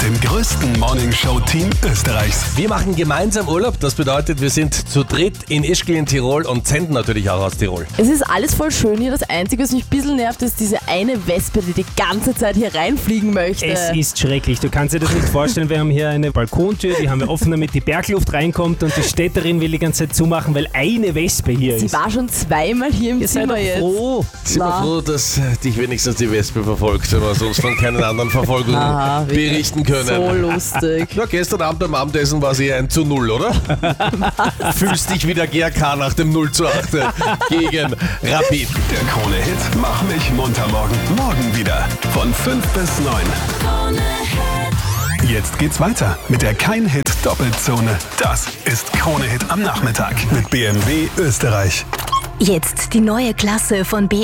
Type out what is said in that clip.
dem größten Morningshow-Team Österreichs. Wir machen gemeinsam Urlaub, das bedeutet, wir sind zu dritt in Ischgl in Tirol und senden natürlich auch aus Tirol. Es ist alles voll schön hier. Das Einzige, was mich ein bisschen nervt, ist diese eine Wespe, die ganze Zeit hier reinfliegen möchte. Es ist schrecklich. Du kannst dir das nicht vorstellen. Wir haben hier eine Balkontür, die haben wir offen, damit die Bergluft reinkommt und die Städterin will die ganze Zeit zumachen, weil eine Wespe hier ist. Sie war schon zweimal hier im Zimmer jetzt. Froh. Sind wir froh, dass dich wenigstens die Wespe verfolgt, wenn wir sonst von keinen anderen Verfolgungen berichten können. So lustig. Ja, gestern Abend beim Abendessen war es eher 1:0, oder? Fühlst dich wieder GRK nach dem 0:8 gegen Rapid. Der Krone-Hit Mach mich munter morgen. Morgen wieder von 5 bis 9. Jetzt geht's weiter mit der Kein-Hit-Doppelzone. Das ist Krone-Hit am Nachmittag mit BMW Österreich. Jetzt die neue Klasse von BMW.